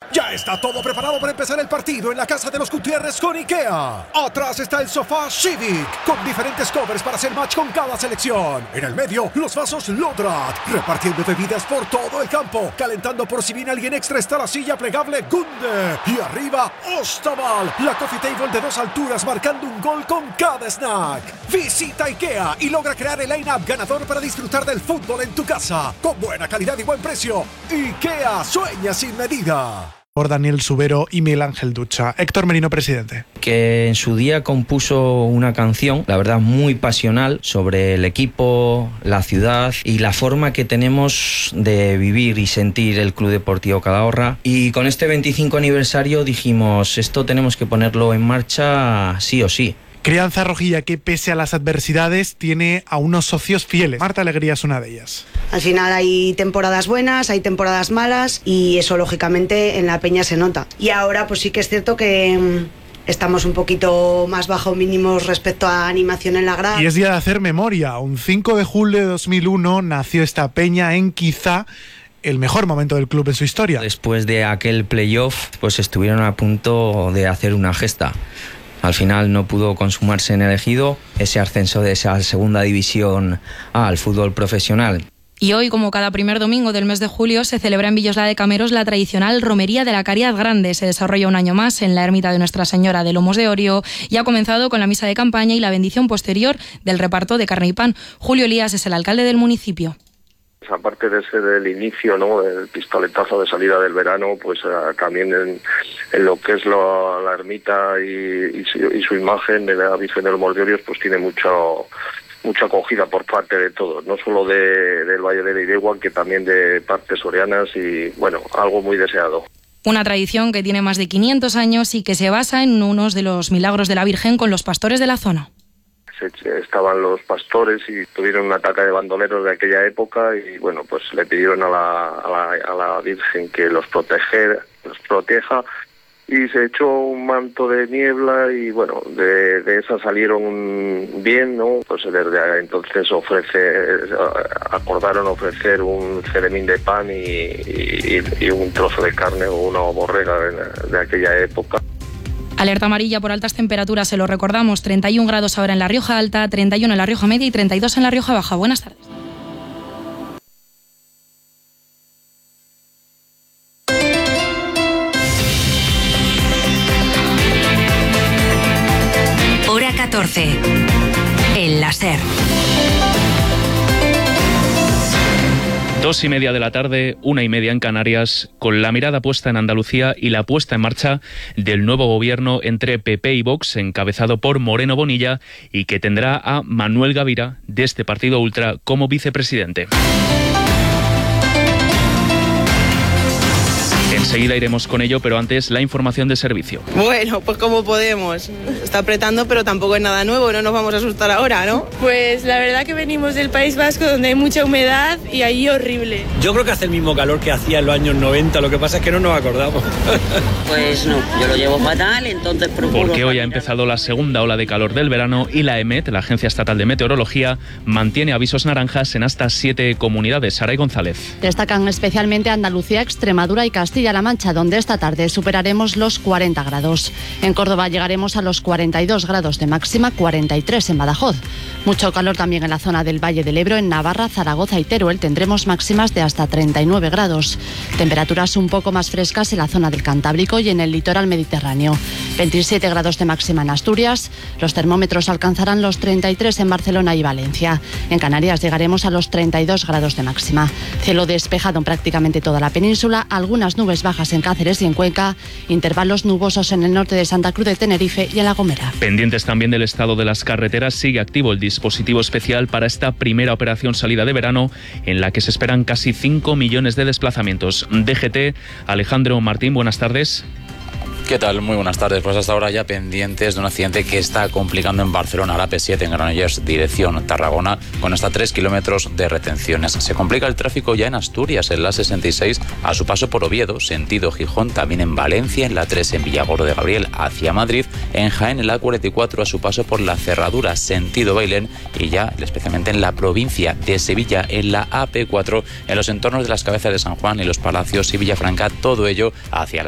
Ya está todo preparado para empezar el partido en la casa de los Gutiérrez con IKEA. Atrás está el sofá Civic, con diferentes covers para hacer match con cada selección. En el medio, los vasos Lodrat, repartiendo bebidas por todo el campo. Calentando por si viene alguien extra está la silla plegable Gunde. Y arriba, Ostaval, la coffee table de 2 alturas marcando un gol con cada snack. Visita IKEA y logra crear el line-up ganador para disfrutar del fútbol en tu casa. Con buena calidad y buen precio. IKEA, sueña sin medida. Por Daniel Subero y Miguel Ángel Ducha. Héctor Merino, presidente. Que en su día compuso una canción, la verdad muy pasional, sobre el equipo, la ciudad y la forma que tenemos de vivir y sentir el Club Deportivo Calahorra. Y con este 25 aniversario dijimos, esto tenemos que ponerlo en marcha sí o sí. Crianza rojilla que, pese a las adversidades, tiene a unos socios fieles. Marta Alegría es una de ellas. Al final hay temporadas buenas, hay temporadas malas y eso lógicamente en la peña se nota. Y ahora pues sí que es cierto que estamos un poquito más bajo mínimos respecto a animación en la grada. Y es día de hacer memoria. Un 5 de julio de 2001 nació esta peña en quizá el mejor momento del club en su historia. Después de aquel playoff, pues estuvieron a punto de hacer una gesta. Al final no pudo consumarse en el Ejido ese ascenso de esa segunda división A al fútbol profesional. Y hoy, como cada primer domingo del mes de julio, se celebra en Villosla de Cameros la tradicional Romería de la Caridad Grande. Se desarrolla un año más en la ermita de Nuestra Señora de Lomos de Orio y ha comenzado con la misa de campaña y la bendición posterior del reparto de carne y pan. Julio Elías es el alcalde del municipio. Aparte de ser el inicio, ¿no?, el pistoletazo de salida del verano, pues también en lo que es la ermita y su imagen de la Virgen de los Mordorios, pues tiene mucha acogida por parte de todos, no solo del Valle de Leirigua, que también de partes sorianas y, bueno, algo muy deseado. Una tradición que tiene más de 500 años y que se basa en unos de los milagros de la Virgen con los pastores de la zona. Estaban los pastores y tuvieron un ataque de bandoleros de aquella época y bueno, pues le pidieron a la Virgen que los proteja y se echó un manto de niebla y bueno, de esa salieron bien, ¿no? Pues desde entonces acordaron ofrecer un ceremín de pan y un trozo de carne o una borrega de aquella época. Alerta amarilla por altas temperaturas, se lo recordamos, 31 grados ahora en La Rioja Alta, 31 en La Rioja Media y 32 en La Rioja Baja. Buenas tardes. Hora 14. El láser. 2:30 de la tarde, 1:30 en Canarias, con la mirada puesta en Andalucía y la puesta en marcha del nuevo gobierno entre PP y Vox, encabezado por Moreno Bonilla, y que tendrá a Manuel Gavira, de este partido ultra, como vicepresidente. Enseguida iremos con ello, pero antes la información de servicio. Bueno, pues como podemos. Está apretando, pero tampoco es nada nuevo, no nos vamos a asustar ahora, ¿no? Pues la verdad que venimos del País Vasco, donde hay mucha humedad y ahí horrible. Yo creo que hace el mismo calor que hacía en los años 90, lo que pasa es que no nos acordamos. Pues no, yo lo llevo fatal, entonces procuro... Porque hoy ha empezado la segunda ola de calor del verano y la EMET, la Agencia Estatal de Meteorología, mantiene avisos naranjas en hasta 7 comunidades. Saray González. Destacan especialmente Andalucía, Extremadura y Castilla-La Mancha, donde esta tarde superaremos los 40 grados. En Córdoba llegaremos a los 42 grados de máxima, 43 en Badajoz. Mucho calor también en la zona del Valle del Ebro, en Navarra, Zaragoza y Teruel tendremos máximas de hasta 39 grados. Temperaturas un poco más frescas en la zona del Cantábrico y en el litoral mediterráneo. 27 grados de máxima en Asturias. Los termómetros alcanzarán los 33 en Barcelona y Valencia. En Canarias llegaremos a los 32 grados de máxima. Cielo despejado en prácticamente toda la península, algunas nubes bajas en Cáceres y en Cuenca, intervalos nubosos en el norte de Santa Cruz de Tenerife y en La Gomera. Pendientes también del estado de las carreteras, sigue activo el dispositivo especial para esta primera operación salida de verano, en la que se esperan casi 5 millones de desplazamientos. DGT, Alejandro Martín, buenas tardes. ¿Qué tal? Muy buenas tardes. Pues hasta ahora ya pendientes de un accidente que está complicando en Barcelona, la AP7 en Granollers, dirección Tarragona, con hasta 3 kilómetros de retenciones. Se complica el tráfico ya en Asturias, en la 66, a su paso por Oviedo, sentido Gijón, también en Valencia, en la 3 en Villagoro de Gabriel, hacia Madrid, en Jaén, en la 44, a su paso por la Cerradura, sentido Bailén, y ya especialmente en la provincia de Sevilla, en la AP4, en los entornos de las Cabezas de San Juan y los Palacios y Villafranca, todo ello hacia la